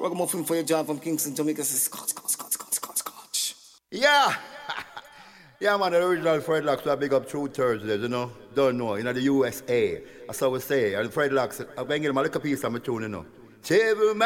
Ragamuffin for your job from Kingston, Jamaica. Scotch. Yeah! Yeah, man, the original Fred Locks are big up True Thursdays, you know. Don't know, the USA. That's how we say. And Fred Locks, I'm going to give him a little piece of my tune, you know. Chevy